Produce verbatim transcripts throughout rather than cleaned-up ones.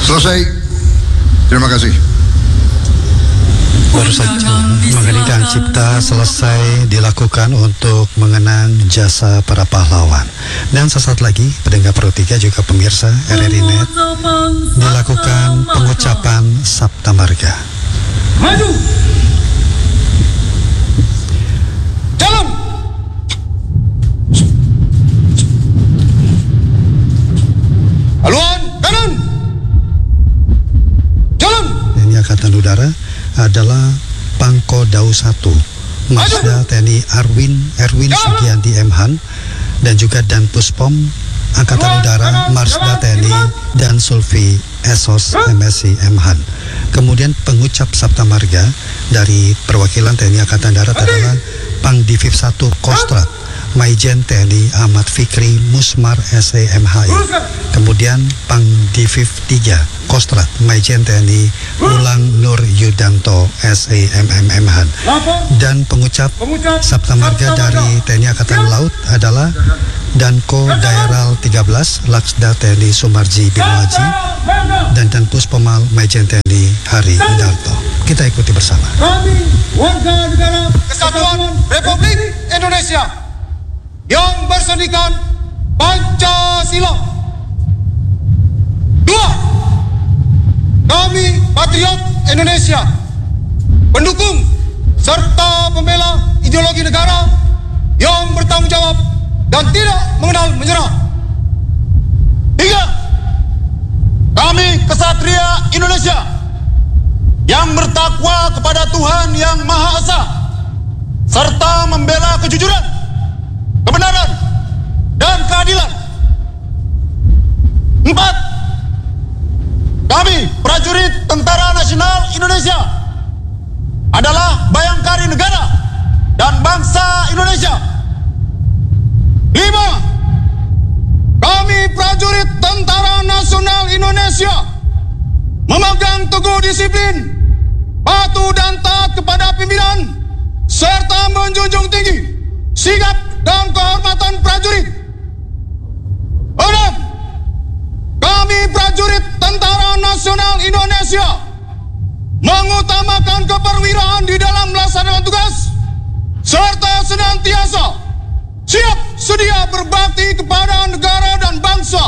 Selesai. Terima kasih. Baru saja mengeningkan cipta selesai dilakukan untuk mengenang jasa para pahlawan. Dan sesaat lagi pendengar Pro tiga juga pemirsa R R I Net dilakukan pengucapan Sabta Marga. Maju. Jalan. Haluan kanan. Jalan. Ini Angkatan Udara adalah Pangkodau satu Marsda T N I Arwin Erwin Sugianti M Han, dan juga Dan Puspom Angkatan Udara Marsda T N I dan Sulfi Esos M Si M Han. Kemudian pengucap Sabta Marga dari perwakilan T N I Angkatan Darat adalah Pangdivip satu Kostrat Maijen T N I Ahmad Fikri Musmar S E M H I. Kemudian Pangdivip tiga Kostrat Maijen T N I Ulang Nur Yudanto S E M M M Han. Dan pengucap Sabta Marga dari T N I Angkatan Laut adalah Danko Daeral tiga belas Laksda T N I Sumarji Binoaji dan Dan Puspomal Maijen T N I Hari Indarto. Kita ikuti bersama. Kami warga negara Kesatuan Republik Indonesia yang bersendirikan Pancasila. Dua, kami patriot Indonesia, pendukung serta pembela ideologi negara yang bertanggung jawab dan tidak mengenal menyerah. Tiga, kami kesatria Indonesia yang bertakwa kepada Tuhan Yang Maha Esa serta membela kejujuran, kebenaran, dan keadilan. Empat, kami prajurit Tentara Nasional Indonesia adalah bayangkari negara dan bangsa Indonesia. Lima, kami prajurit Tentara Nasional Indonesia memegang teguh disiplin, patuh dan taat kepada pimpinan, serta menjunjung tinggi sikap dan kehormatan prajurit. Enam, kami prajurit Tentara Nasional Indonesia mengutamakan keperwiraan di dalam melaksanakan tugas, serta senantiasa siap sedia berbakti kepada negara dan bangsa.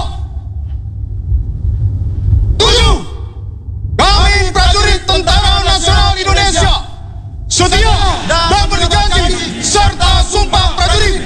Tujuh, kami prajurit Tentara Nasional Indonesia setia dan berjanji serta sumpah prajurit.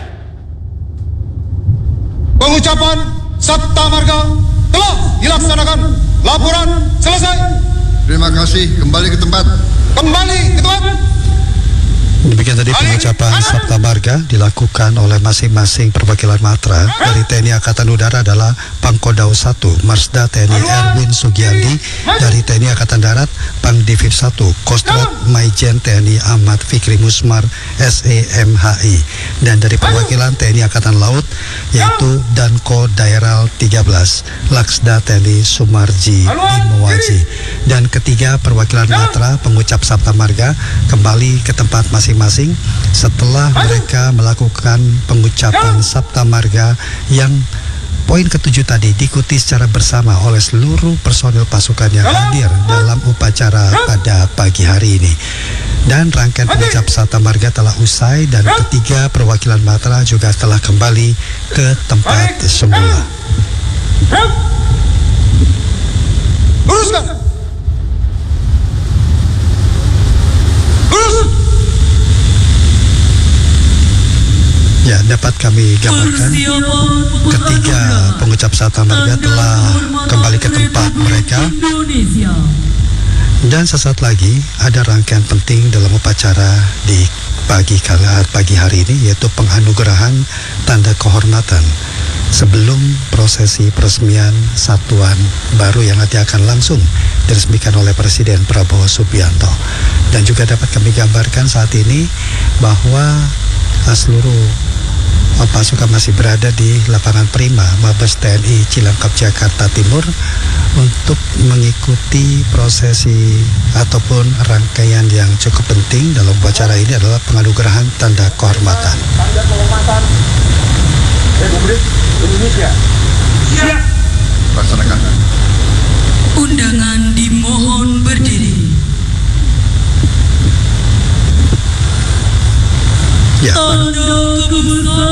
Pengucapan Sabta Marga telah dilaksanakan. Laporan selesai. Terima kasih. Kembali ke tempat. Kembali ke tempat. Demikian tadi pengucapan Sabta Marga dilakukan oleh masing-masing perwakilan matra. Dari T N I Angkatan Udara adalah Pangkodau satu Marsda T N I Erwin Sugianti, dari T N I Angkatan Darat Pangdivip satu Kostrat Maijen T N I Ahmad Fikri Musmar S E M H I, dan dari perwakilan T N I Angkatan Laut yaitu Danko Daeral tiga belas Laksda T N I Sumarji Binoaji. Dan ketiga perwakilan matra pengucap Sabta Marga kembali ke tempat masing masing setelah mereka melakukan pengucapan Sabta Marga yang poin ketujuh tadi diikuti secara bersama oleh seluruh personil pasukan yang hadir dalam upacara pada pagi hari ini. Dan rangkaian pengucap Sabta Marga telah usai dan ketiga perwakilan matra juga telah kembali ke tempat semula. Luruskan. Lurus. Ya, dapat kami gambarkan ketiga pengucap Sabta Marga telah kembali ke tempat mereka. Dan sesaat lagi ada rangkaian penting dalam upacara di pagi kala pagi hari ini, yaitu penganugerahan tanda kehormatan sebelum prosesi peresmian satuan baru yang nanti akan langsung diresmikan oleh Presiden Prabowo Subianto. Dan juga dapat kami gambarkan saat ini bahwa seluruh pasukan masih berada di lapangan Prima Mabes T N I Cilangkap Jakarta Timur untuk mengikuti prosesi ataupun rangkaian yang cukup penting dalam upacara ini adalah penganugerahan tanda kehormatan. Tanda kehormatan Republik Indonesia. Siap. Laksanakan. Ya. tanda kebesaran